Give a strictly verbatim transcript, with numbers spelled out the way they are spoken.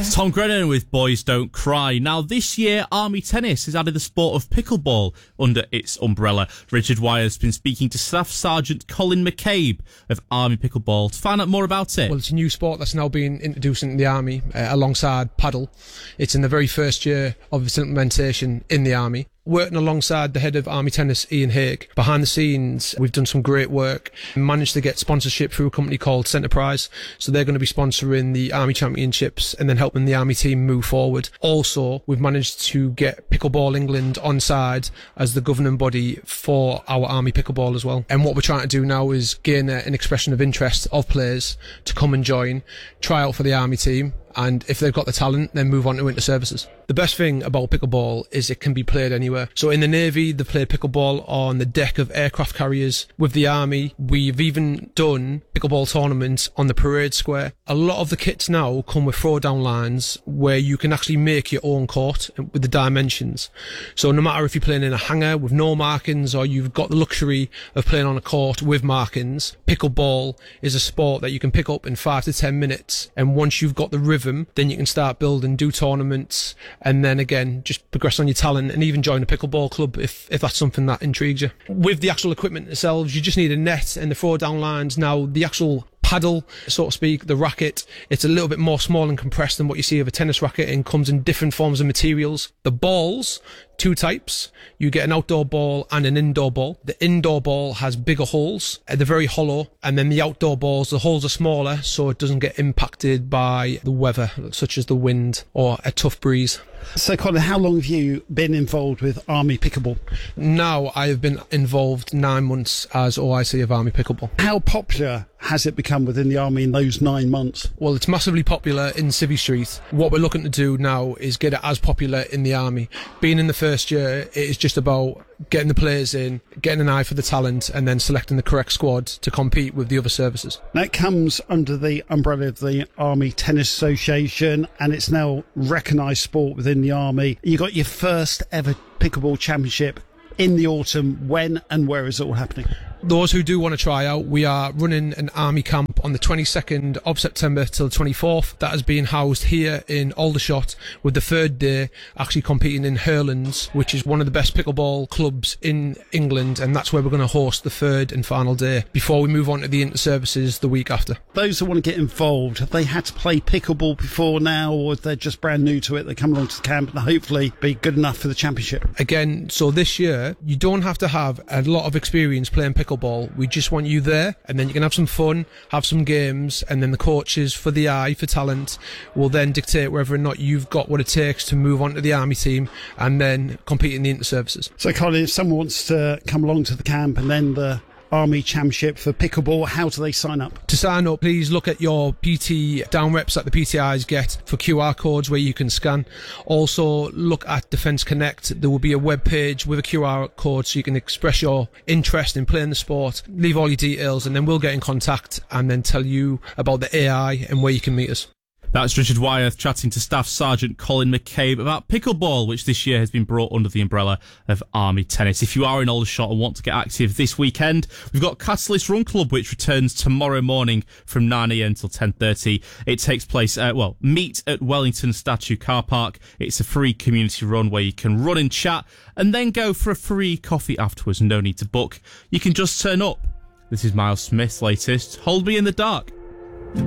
It's Tom Grennan with Boys Don't Cry. Now, this year, Army Tennis has added the sport of pickleball under its umbrella. Richard Wire has been speaking to Staff Sergeant Colin McCabe of Army Pickleball to find out more about it. Well, it's a new sport that's now being introduced into the Army uh, alongside paddle. It's in the very first year of its implementation in the Army. Working alongside the head of Army Tennis, Ian Haig. Behind the scenes, we've done some great work. Managed to get sponsorship through a company called Centerprise. So they're going to be sponsoring the Army Championships and then helping the Army team move forward. Also, we've managed to get Pickleball England on side as the governing body for our Army Pickleball as well. And what we're trying to do now is gain an expression of interest of players to come and join, try out for the Army team, and if they've got the talent, then move on to winter services. The best thing about pickleball is it can be played anywhere. So in the Navy, they play pickleball on the deck of aircraft carriers. With the Army, we've even done pickleball tournaments on the parade square. A lot of the kits now come with throwdown lines where you can actually make your own court with the dimensions. So no matter if you're playing in a hangar with no markings or you've got the luxury of playing on a court with markings, pickleball is a sport that you can pick up in five to ten minutes. And once you've got the rhythm, then you can start building, do tournaments, and then again just progress on your talent and even join a pickleball club if, if that's something that intrigues you. With the actual equipment itself, you just need a net and the throwdown lines. Now the actual paddle, so to speak, the racket, it's a little bit more small and compressed than what you see of a tennis racket and comes in different forms of materials. The balls, two types. You get an outdoor ball and an indoor ball. The indoor ball has bigger holes, they're very hollow, and then the outdoor balls, the holes are smaller so it doesn't get impacted by the weather, such as the wind or a tough breeze. So Colin, how long have you been involved with Army Pickleball? Now I have been involved nine months as O I C of Army Pickleball. How popular has it become within the Army in those nine months? Well, it's massively popular in Civvy Street. What we're looking to do now is get it as popular in the Army. Being in the first year, it is just about getting the players in, getting an eye for the talent, and then selecting the correct squad to compete with the other services. Now it comes under the umbrella of the Army Tennis Association, and it's now recognised sport within the Army. You got your first ever pickleball championship in the autumn. When and where is it all happening? Those who do want to try out, we are running an Army camp on the twenty-second of September till the twenty-fourth. That is being housed here in Aldershot, with the third day actually competing in Hurlands, which is one of the best pickleball clubs in England, and that's where we're going to host the third and final day before we move on to the inter-services the week after. Those who want to get involved, have they had to play pickleball before now, or if they're just brand new to it, they come along to the camp and hopefully be good enough for the championship? Again, so this year, you don't have to have a lot of experience playing pickleball. We just want you there, and then you can have some fun, have some games, and then the coaches for the eye for talent will then dictate whether or not you've got what it takes to move on to the Army team and then compete in the inter-services. So Colin, if someone wants to come along to the camp and then the Army Championship for pickleball, how do they sign up? To sign up, please look at your P T down reps that the P T Is get for Q R codes where you can scan. Also, look at Defence Connect. There will be a web page with a Q R code so you can express your interest in playing the sport. Leave all your details and then we'll get in contact and then tell you about the A I and where you can meet us. That's Richard Wyeth chatting to Staff Sergeant Colin McCabe about pickleball, which this year has been brought under the umbrella of Army Tennis. If you are in Aldershot and want to get active this weekend, we've got Catalyst Run Club, which returns tomorrow morning from nine a m till ten thirty. It takes place, uh, well, meet at Wellington Statue Car Park. It's a free community run where you can run and chat and then go for a free coffee afterwards. No need to book. You can just turn up. This is Miles Smith's latest Hold Me in the Dark.